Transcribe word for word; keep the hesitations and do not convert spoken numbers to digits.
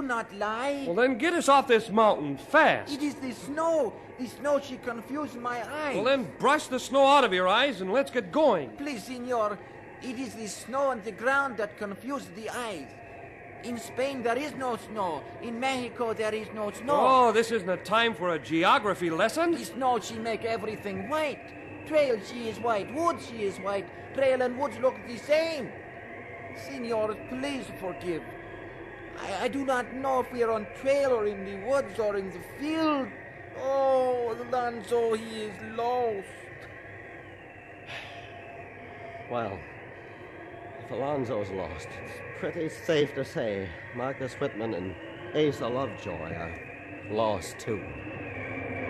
do not lie. Well, then get us off this mountain fast. It is the snow. The snow, she confused my eyes. Well, then brush the snow out of your eyes and let's get going. Please, senor, it is the snow on the ground that confused the eyes. In Spain, there is no snow. In Mexico, there is no snow. Oh, this isn't a time for a geography lesson. The snow, she make everything white. Trail, she is white. Wood, she is white. Trail and woods look the same. Senor, please forgive. I, I do not know if we are on trail or in the woods or in the field. Oh, Alonzo, he is lost. Well, if Alonzo's lost, it's pretty safe to say Marcus Whitman and Asa Lovejoy are lost too.